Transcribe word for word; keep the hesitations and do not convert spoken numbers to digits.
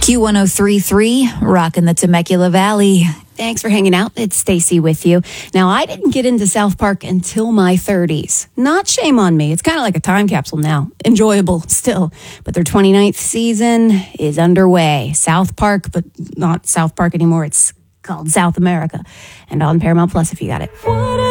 Q one oh three point three, rocking the Temecula Valley. Thanks for hanging out. It's Stacy with you. Now, I didn't get into South Park until my thirties. Not shame on me. It's kind of like a time capsule now. Enjoyable still. But their twenty-ninth season is underway. South Park, but not South Park anymore. It's called South America. And on Paramount Plus if you got it.